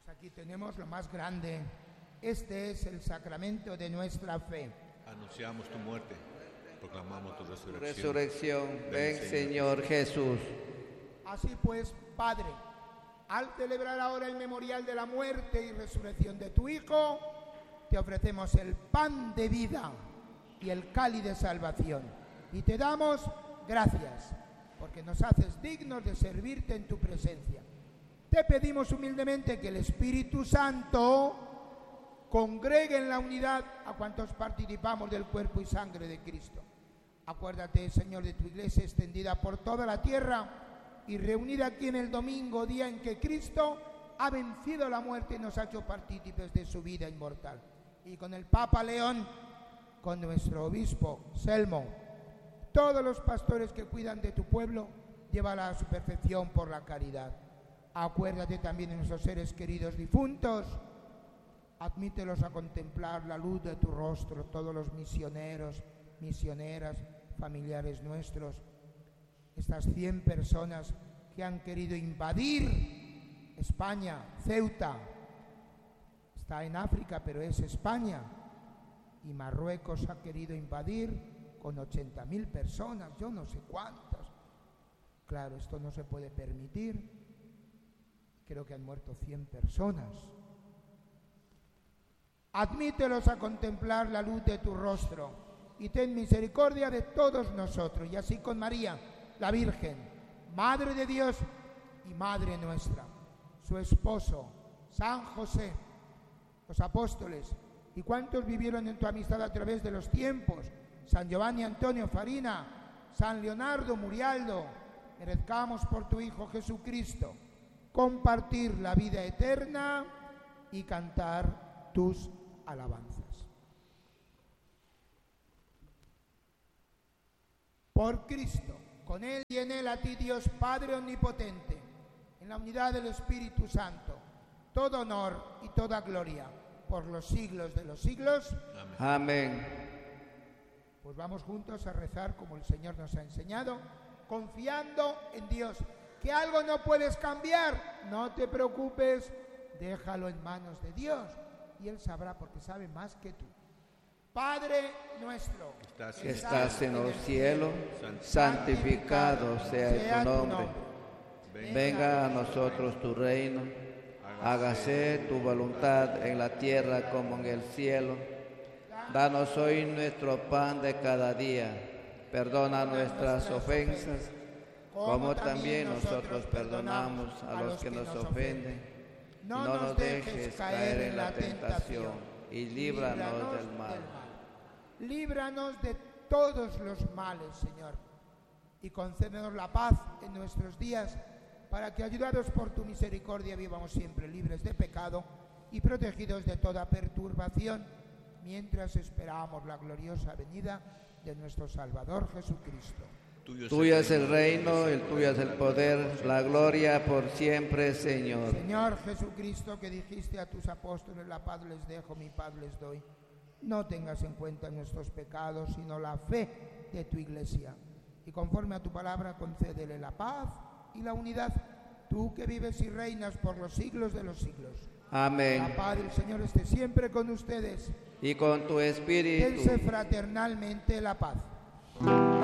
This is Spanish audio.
Aquí tenemos lo más grande. Este es el sacramento de nuestra fe. Anunciamos tu muerte, proclamamos tu resurrección. Resurrección, ven Señor Jesús. Así pues, Padre, al celebrar ahora el memorial de la muerte y resurrección de tu Hijo, te ofrecemos el pan de vida y el cáliz de salvación. Y te damos gracias, porque nos haces dignos de servirte en tu presencia. Te pedimos humildemente que el Espíritu Santo congregue en la unidad a cuantos participamos del cuerpo y sangre de Cristo. Acuérdate, Señor, de tu iglesia extendida por toda la tierra y reunida aquí en el domingo, día en que Cristo ha vencido la muerte y nos ha hecho partícipes de su vida inmortal. Y con el Papa León, con nuestro obispo Selmo, todos los pastores que cuidan de tu pueblo, llévala a su perfección por la caridad. Acuérdate también de nuestros seres queridos difuntos. Admítelos a contemplar la luz de tu rostro, todos los misioneros, misioneras, familiares nuestros, estas 100 personas que han querido invadir España, Ceuta. Está en África, pero es España. Y Marruecos ha querido invadir con 80.000 personas, yo no sé cuántas. Claro, esto no se puede permitir. Creo que han muerto 100 personas. Admítelos a contemplar la luz de tu rostro y ten misericordia de todos nosotros. Y así con María, la Virgen, Madre de Dios y Madre nuestra, su esposo, San José, los apóstoles y cuantos vivieron en tu amistad a través de los tiempos, San Giovanni Antonio Farina, San Leonardo Murialdo, merezcamos por tu Hijo Jesucristo compartir la vida eterna y cantar tus alabanzas. Por Cristo, con Él y en Él, a ti Dios Padre Omnipotente, en la unidad del Espíritu Santo, todo honor y toda gloria por los siglos de los siglos. Amén. Pues vamos juntos a rezar como el Señor nos ha enseñado, confiando en Dios. Que algo no puedes cambiar, no te preocupes, déjalo en manos de Dios y Él sabrá, porque sabe más que tú. Padre nuestro, que estás en los cielos, santificado sea tu nombre. Venga a nosotros tu reino, hágase tu voluntad en la tierra como en el cielo. Danos hoy nuestro pan de cada día, perdona nuestras ofensas, como también nosotros perdonamos a los que nos ofenden. No nos dejes caer en la tentación y líbranos del mal. Líbranos de todos los males, Señor, y concédenos la paz en nuestros días, para que, ayudados por tu misericordia, vivamos siempre libres de pecado y protegidos de toda perturbación, mientras esperamos la gloriosa venida de nuestro Salvador Jesucristo. Tuyo es el reino, el tuyo es el poder, la gloria por siempre, Señor. Señor Jesucristo, que dijiste a tus apóstoles, la paz les dejo, mi paz les doy. No tengas en cuenta nuestros pecados, sino la fe de tu Iglesia. Y conforme a tu palabra, concédele la paz y la unidad, tú que vives y reinas por los siglos de los siglos. Amén. La paz del Señor esté siempre con ustedes. Y con tu espíritu. Dense fraternalmente la paz.